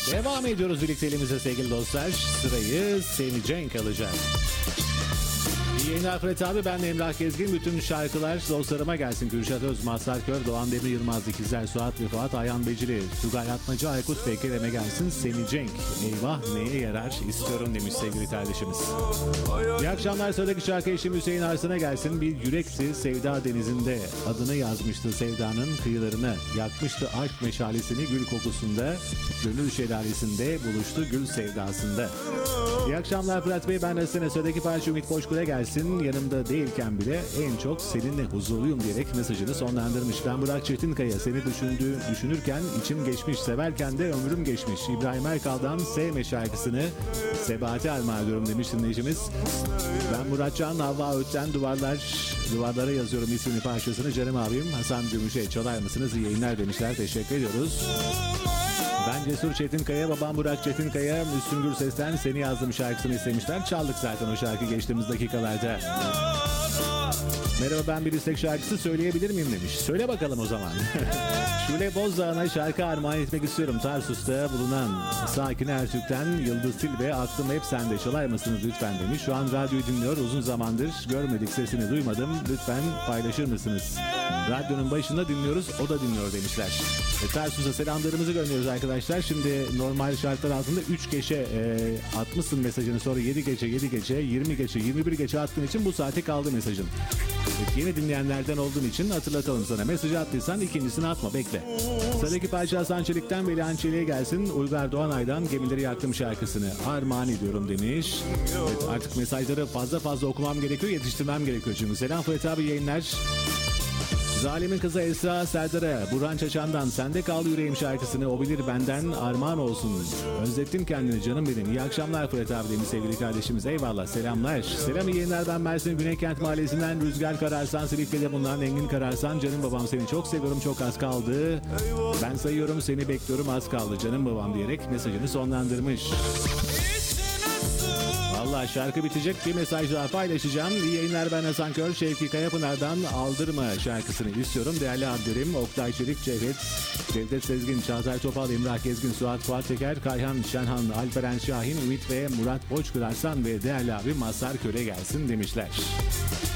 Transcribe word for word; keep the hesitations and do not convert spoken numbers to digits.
Devam ediyoruz birlikteliğimize sevgili dostlar. Sırayı Semih Cenk alacak. İyi yayınlar Fırat abi, ben de Emrah Gezgin. Bütün şarkılar dostlarıma gelsin. Kürşat Öz, Mazhar Kör, Doğan Demir Yılmaz, İkizler Suat ve Fuat, Ayhan Becili, Tugay Atmaca, Aykut ve Kerem'e gelsin. Semih Cenk, eyvah neye yarar istiyorum demiş sevgili kardeşimiz. İyi akşamlar, sıradaki şarkı eşim Hüseyin Arslan'a gelsin. Bir yürekti sevda denizinde, adını yazmıştı sevdanın kıyılarına, yakmıştı aşk meşalesini gül kokusunda, gönül şelalesinde buluştu gül sevdasında. İyi akşamlar Fırat Bey, ben de size sıradaki parça Ümit Boşkur'a gelsin. Yanımda değilken bile en çok seninle huzurluyum diyerek mesajını sonlandırmış. Ben Burak Çetinkaya, seni düşündüğü, düşünürken içim geçmiş, severken de ömrüm geçmiş. İbrahim Erkal'dan Sevme şarkısını Sebahati armağan ediyorum demiş dinleyicimiz. Ben Muratcan Havva Öğüt'ten Duvarlar, Duvarlara yazıyorum isimli parçasını canım abim Hasan Gümüş'e çalar mısınız? İyi yayınlar demişler. Teşekkür ediyoruz. Ben Cesur Çetinkaya, babam Burak Çetinkaya, Müslüm Gürses'ten Seni Yazdım şarkısını istemişler. Çaldık zaten o şarkı geçtiğimiz dakikalarda. Merhaba, ben bir istek şarkısı söyleyebilir miyim demiş. Söyle bakalım o zaman. Şule Bozdağ'ına şarkı armağan etmek istiyorum. Tarsus'ta bulunan Sakine Ertürk'ten Yıldız Tilbe, aklım hep sende, çalar mısınız lütfen demiş. Şu an radyoyu dinliyor, uzun zamandır görmedik, sesini duymadım, lütfen paylaşır mısınız? Radyonun başında dinliyoruz, o da dinliyor demişler. E, Tarsus'a selamlarımızı gönderiyoruz arkadaşlar. Şimdi normal şartlar altında üç geçe e, atmışsın mesajını, sonra yedi gece, yedi gece, yirmi gece, yirmi bir gece attığın için bu saate kaldı mesajın. Evet, yeni dinleyenlerden olduğun için hatırlatalım sana. Mesajı attıysan ikincisini atma, bekle. Sıradaki parça Hasan Çelik'ten Velihan Çelik'e gelsin. Uygar Doğanay'dan Gemileri Yaktım şarkısını armağan ediyorum demiş. Evet, artık mesajları fazla fazla okumam gerekiyor, yetiştirmem gerekiyor çünkü. Selam Fırat abi, yayınlar. Zalimin kızı Esra Serdar'a Burhan Çaçan'dan Sende Kal Yüreğim şarkısını o bilir benden armağan olsun. Özlettim kendini canım benim. İyi akşamlar Fırat abi demiş sevgili kardeşimiz. Eyvallah, selamlar. Selam, iyi yayınlar, ben Mersin Güneykent Mahallesi'nden Rüzgar Kararsan, Silifke'de bulunan Engin Kararsan. Canım babam seni çok seviyorum, çok az kaldı. Ben sayıyorum seni bekliyorum, az kaldı canım babam diyerek mesajını sonlandırmış. Valla şarkı bitecek, bir mesaj daha paylaşacağım. İyi yayınlar, ben Hasan Kör, Şevki Kayapınar'dan Aldırma şarkısını istiyorum. Değerli ablerim Oktay Çelik, Cevdet, Cevdet Sezgin, Çağatay Topal, İmrah Gezgin, Suat Fuat Teker, Kayhan Şenhan, Alperen Şahin, Ümit ve Murat Boçkır Arslan ve değerli abim Mazhar Kör'e gelsin demişler.